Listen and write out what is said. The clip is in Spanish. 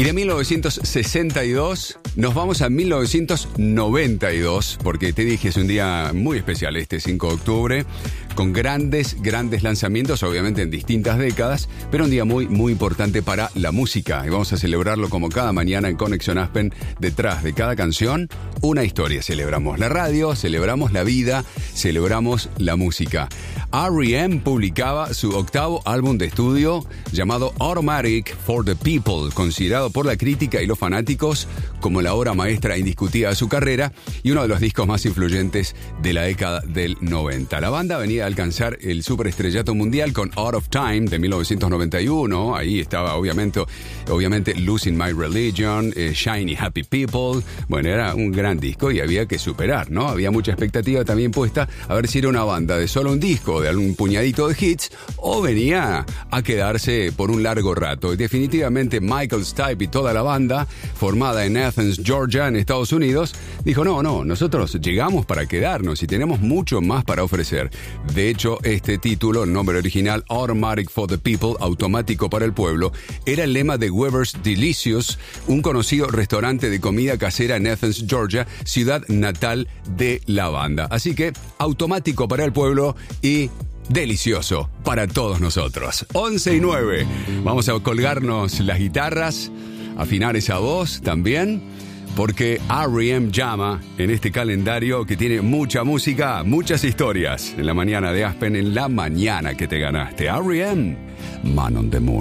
Y de 1962 nos vamos a 1992, porque te dije, es un día muy especial este 5 de octubre, con grandes lanzamientos, obviamente en distintas décadas, pero un día muy importante para la música. Y vamos a celebrarlo como cada mañana en Conexión Aspen. Detrás de cada canción, una historia. Celebramos la radio, celebramos la vida, celebramos la música. R.E.M. publicaba su octavo álbum de estudio llamado Automatic for the People, considerado por la crítica y los fanáticos como la obra maestra indiscutida de su carrera y uno de los discos más influyentes de la década del 90. La banda venía a alcanzar el superestrellato mundial con Out of Time de 1991. Ahí estaba obviamente Losing My Religion, Shiny Happy People. Bueno, era un gran disco y había que superar, ¿no? Había mucha expectativa también puesta a ver si era una banda de solo un disco, de algún puñadito de hits, o venía a quedarse por un largo rato. Y definitivamente Michael Stipe y toda la banda, formada en Athens, Georgia, en Estados Unidos, dijo, no, nosotros llegamos para quedarnos y tenemos mucho más para ofrecer. De hecho, este título, el nombre original, Automatic for the People, automático para el pueblo, era el lema de Weber's Delicious, un conocido restaurante de comida casera en Athens, Georgia, ciudad natal de la banda. Así que, automático para el pueblo y delicioso para todos nosotros. 11:09. Vamos a colgarnos las guitarras, afinar esa voz también, porque R.E.M. llama en este calendario que tiene mucha música, muchas historias. En la mañana de Aspen, en la mañana que te ganaste. R.E.M. Man on the Moon.